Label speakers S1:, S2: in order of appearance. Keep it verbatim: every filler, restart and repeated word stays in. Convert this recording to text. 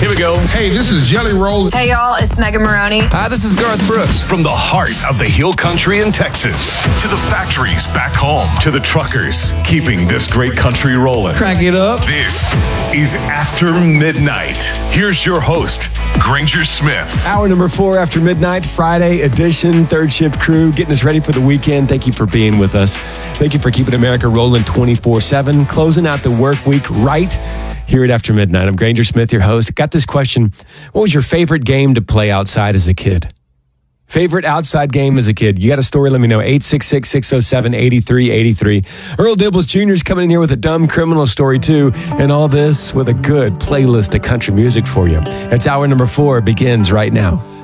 S1: Here we go.
S2: Hey, this is Jelly Roll.
S3: Hey, y'all, it's Megan Maroney.
S4: Hi, this is Garth Brooks.
S1: From the heart of the Hill Country in Texas to the factories back home to the truckers keeping this great country rolling.
S2: Crank it up.
S1: This is After Midnight. Here's your host, Granger Smith.
S5: Hour number four after midnight, Friday edition, third shift crew, getting us ready for the weekend. Thank you for being with us. Thank you for keeping America rolling twenty-four seven, closing out the work week right here at After Midnight. I'm Granger Smith, your host. Got this question. What was your favorite game to play outside as a kid? Favorite outside game as a kid? You got a story? Let me know. eight six six, six oh seven, eight three eight three. Earl Dibbles Junior is coming in here with a dumb criminal story, too. And all this with a good playlist of country music for you. It's hour number four. It begins right now.